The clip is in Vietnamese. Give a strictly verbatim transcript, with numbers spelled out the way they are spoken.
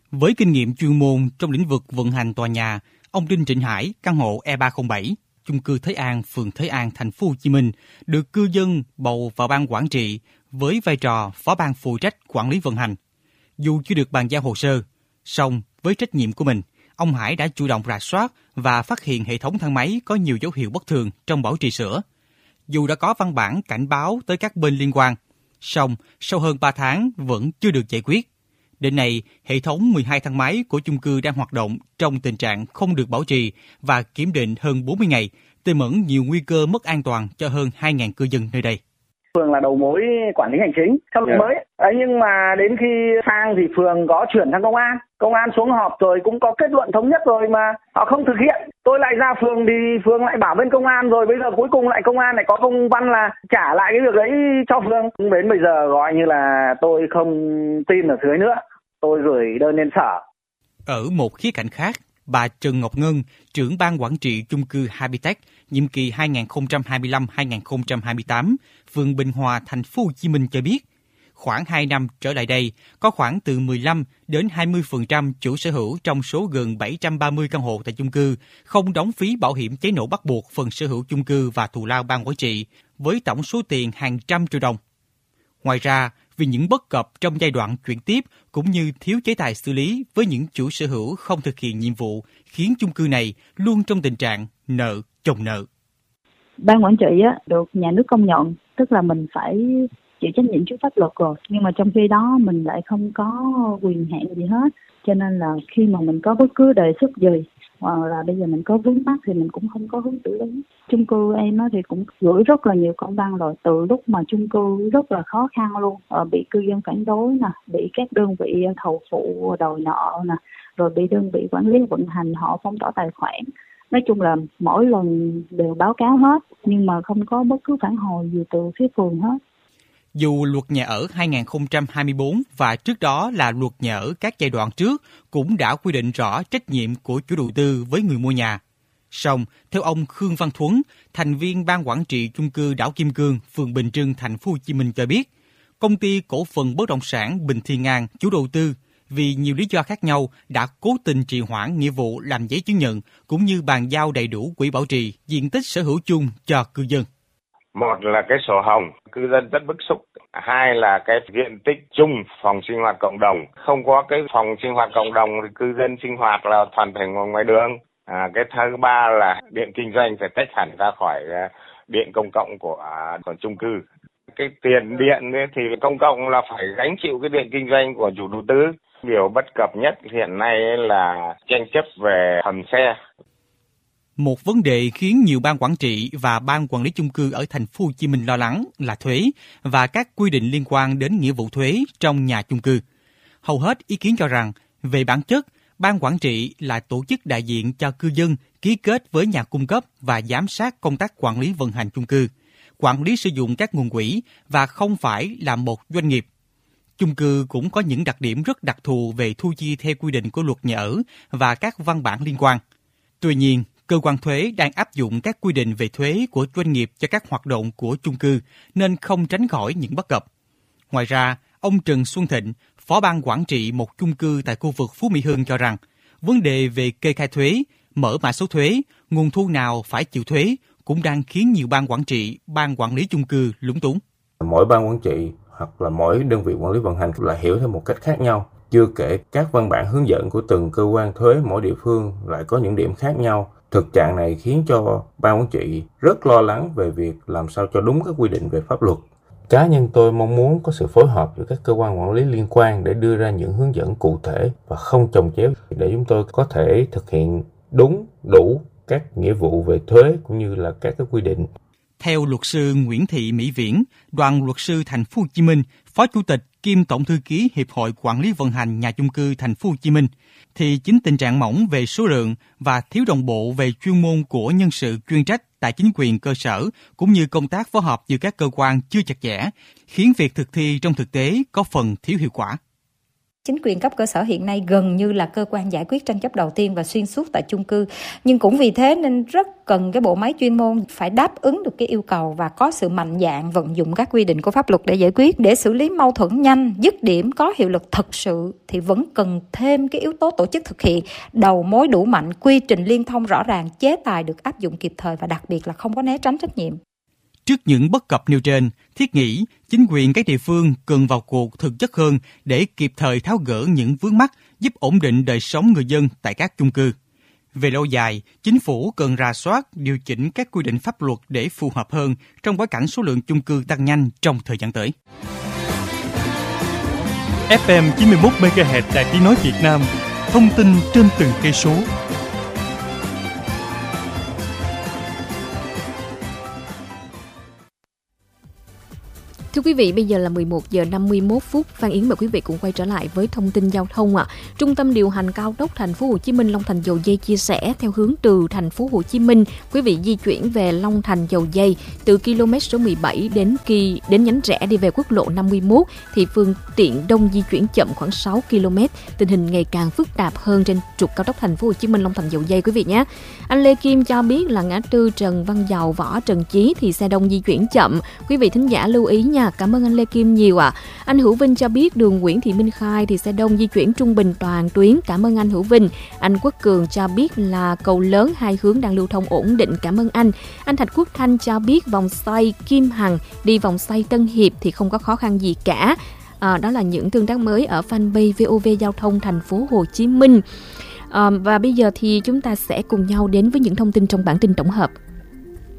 Với kinh nghiệm chuyên môn trong lĩnh vực vận hành tòa nhà, ông Đinh Trịnh Hải, căn hộ E ba không bảy, chung cư Thới An, phường Thới An, thành phố Hồ Chí Minh, được cư dân bầu vào ban quản trị với vai trò phó ban phụ trách quản lý vận hành. Dù chưa được bàn giao hồ sơ, song với trách nhiệm của mình, ông Hải đã chủ động rà soát và phát hiện hệ thống thang máy có nhiều dấu hiệu bất thường trong bảo trì sửa. Dù đã có văn bản cảnh báo tới các bên liên quan, song sau hơn ba tháng vẫn chưa được giải quyết. Đến nay, hệ thống mười hai thang máy của chung cư đang hoạt động trong tình trạng không được bảo trì và kiểm định hơn bốn mươi ngày, tiềm ẩn nhiều nguy cơ mất an toàn cho hơn hai nghìn cư dân nơi đây. Phường là đầu mối quản lý hành chính theo luật mới. Đấy, nhưng mà đến khi sang thì phường có chuyển sang công an. Công an xuống họp rồi cũng có kết luận thống nhất rồi mà họ không thực hiện. Tôi lại ra phường thì phường lại bảo bên công an rồi bây giờ cuối cùng lại công an lại có công văn là trả lại cái việc đấy cho phường. Đến bây giờ gọi như là tôi không tin ở dưới nữa. Tôi gửi đơn lên sở. Ở một khía cạnh khác, bà Trần Ngọc Ngân, trưởng ban quản trị chung cư Habitat, nhiệm kỳ hai nghìn không trăm hai mươi lăm đến hai nghìn không trăm hai mươi tám, phường Bình Hòa, thành phố Hồ Chí Minh cho biết, khoảng hai năm trở lại đây, có khoảng từ mười lăm đến hai mươi phần trăm chủ sở hữu trong số gần bảy trăm ba mươi căn hộ tại chung cư không đóng phí bảo hiểm cháy nổ bắt buộc phần sở hữu chung cư và thù lao ban quản trị với tổng số tiền hàng trăm triệu đồng. Ngoài ra, vì những bất cập trong giai đoạn chuyển tiếp cũng như thiếu chế tài xử lý với những chủ sở hữu không thực hiện nhiệm vụ khiến chung cư này luôn trong tình trạng nợ chồng nợ. Ban quản trị á, được nhà nước công nhận, tức là mình phải chịu trách nhiệm trước pháp luật rồi, nhưng mà trong khi đó mình lại không có quyền hạn gì hết, cho nên là khi mà mình có bất cứ đề xuất gì hoặc là bây giờ mình có vướng mắc thì mình cũng không có hướng xử lý. Chung cư em á thì cũng gửi rất là nhiều công văn rồi, từ lúc mà chung cư rất là khó khăn luôn, ờ, bị cư dân phản đối nè, bị các đơn vị thầu phụ đòi nợ nè, rồi bị đơn vị quản lý vận hành họ phong tỏa tài khoản. Nói chung là mỗi lần đều báo cáo hết, nhưng mà không có bất cứ phản hồi gì từ phía phường hết. Dù luật nhà ở hai nghìn không trăm hai mươi tư và trước đó là luật nhà ở các giai đoạn trước cũng đã quy định rõ trách nhiệm của chủ đầu tư với người mua nhà. Song, theo ông Khương Văn Thuấn, thành viên ban quản trị chung cư Đảo Kim Cương, phường Bình Trưng, thành phố Hồ Chí Minh cho biết, công ty cổ phần bất động sản Bình Thiên An, chủ đầu tư, vì nhiều lý do khác nhau đã cố tình trì hoãn nghĩa vụ làm giấy chứng nhận cũng như bàn giao đầy đủ quỹ bảo trì, diện tích sở hữu chung cho cư dân. Một là cái sổ hồng, cư dân rất bức xúc. Hai là cái diện tích chung phòng sinh hoạt cộng đồng. Không có cái phòng sinh hoạt cộng đồng thì cư dân sinh hoạt là toàn thành ngoài đường. À, cái thứ ba là điện kinh doanh phải tách hẳn ra khỏi điện công cộng của, của chung cư. Cái tiền điện thì công cộng là phải gánh chịu cái điện kinh doanh của chủ đầu tư. Điều bất cập nhất hiện nay là tranh chấp về hầm xe. Một vấn đề khiến nhiều ban quản trị và ban quản lý chung cư ở thành phố Hồ Chí Minh lo lắng là thuế và các quy định liên quan đến nghĩa vụ thuế trong nhà chung cư. Hầu hết ý kiến cho rằng, về bản chất, ban quản trị là tổ chức đại diện cho cư dân ký kết với nhà cung cấp và giám sát công tác quản lý vận hành chung cư, quản lý sử dụng các nguồn quỹ và không phải là một doanh nghiệp. Chung cư cũng có những đặc điểm rất đặc thù về thu chi theo quy định của luật nhà ở và các văn bản liên quan. Tuy nhiên, cơ quan thuế đang áp dụng các quy định về thuế của doanh nghiệp cho các hoạt động của chung cư nên không tránh khỏi những bất cập. Ngoài ra, ông Trần Xuân Thịnh, phó ban quản trị một chung cư tại khu vực Phú Mỹ Hưng cho rằng, vấn đề về kê khai thuế, mở mã số thuế, nguồn thu nào phải chịu thuế cũng đang khiến nhiều ban quản trị, ban quản lý chung cư lúng túng. Mỗi ban quản trị hoặc là mỗi đơn vị quản lý vận hành lại hiểu theo một cách khác nhau. Chưa kể các văn bản hướng dẫn của từng cơ quan thuế mỗi địa phương lại có những điểm khác nhau. Thực trạng này khiến cho ban quản trị rất lo lắng về việc làm sao cho đúng các quy định về pháp luật. Cá nhân tôi mong muốn có sự phối hợp giữa các cơ quan quản lý liên quan để đưa ra những hướng dẫn cụ thể và không chồng chéo để chúng tôi có thể thực hiện đúng, đủ các nghĩa vụ về thuế cũng như là các cái quy định. Theo luật sư Nguyễn Thị Mỹ Viễn, đoàn luật sư thành phố Hồ Chí Minh, Phó Chủ tịch kiêm Tổng thư ký Hiệp hội Quản lý vận hành nhà chung cư thành phố Hồ Chí Minh, thì chính tình trạng mỏng về số lượng và thiếu đồng bộ về chuyên môn của nhân sự chuyên trách tại chính quyền cơ sở cũng như công tác phối hợp giữa các cơ quan chưa chặt chẽ, khiến việc thực thi trong thực tế có phần thiếu hiệu quả. Chính quyền cấp cơ sở hiện nay gần như là cơ quan giải quyết tranh chấp đầu tiên và xuyên suốt tại chung cư. Nhưng cũng vì thế nên rất cần cái bộ máy chuyên môn phải đáp ứng được cái yêu cầu và có sự mạnh dạn vận dụng các quy định của pháp luật để giải quyết. Để xử lý mâu thuẫn nhanh, dứt điểm, có hiệu lực thực sự thì vẫn cần thêm cái yếu tố tổ chức thực hiện, đầu mối đủ mạnh, quy trình liên thông rõ ràng, chế tài được áp dụng kịp thời và đặc biệt là không có né tránh trách nhiệm. Trước những bất cập nêu trên, thiết nghĩ chính quyền các địa phương cần vào cuộc thực chất hơn để kịp thời tháo gỡ những vướng mắc, giúp ổn định đời sống người dân tại các chung cư. Về lâu dài, chính phủ cần rà soát, điều chỉnh các quy định pháp luật để phù hợp hơn trong bối cảnh số lượng chung cư tăng nhanh trong thời gian tới. ép em chín mươi mốt mê ga héc Đài Tiếng nói Việt Nam, thông tin trên từng cây số. Thưa quý vị, bây giờ là mười một giờ năm mươi mốt phút. Phan Yến mời quý vị cùng quay trở lại với thông tin giao thông ạ. À. Trung tâm điều hành cao tốc Thành phố Hồ Chí Minh Long Thành Dầu Giây chia sẻ theo hướng từ Thành phố Hồ Chí Minh, quý vị di chuyển về Long Thành Dầu Giây từ km số mười bảy đến kỳ đến nhánh rẽ đi về quốc lộ năm mươi mốt thì phương tiện đông di chuyển chậm khoảng sáu ki lô mét. Tình hình ngày càng phức tạp hơn trên trục cao tốc Thành phố Hồ Chí Minh Long Thành Dầu Giây quý vị nhé. Anh Lê Kim cho biết là ngã tư Trần Văn Dầu Võ Trần Chí thì xe đông di chuyển chậm. Quý vị thính giả lưu ý nha. Cảm ơn anh Lê Kim nhiều ạ. À. Anh Hữu Vinh cho biết đường Nguyễn Thị Minh Khai thì xe đông di chuyển trung bình toàn tuyến. Cảm ơn anh Hữu Vinh. Anh Quốc Cường cho biết là cầu lớn hai hướng đang lưu thông ổn định. Cảm ơn anh. Anh Thạch Quốc Thanh cho biết vòng xoay Kim Hằng đi vòng xoay Tân Hiệp thì không có khó khăn gì cả. À, đó là những tương tác mới ở fanpage vê o vê Giao thông Thành phố Hồ Chí Minh. À, và bây giờ thì chúng ta sẽ cùng nhau đến với những thông tin trong bản tin tổng hợp.